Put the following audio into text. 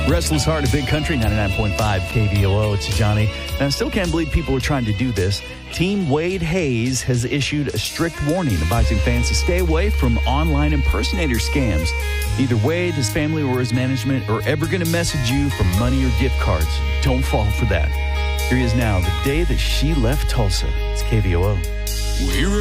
Restless Heart of Big Country, 99.5 KVOO. It's Johnny. And I still can't believe people are trying to do this. Team Wade Hayes has issued a strict warning advising fans to stay away from online impersonator scams. Neither Wade, his family, or his management are ever going to message you for money or gift cards. Don't fall for that. Here he is now, the day that she left Tulsa. It's KVOO. We're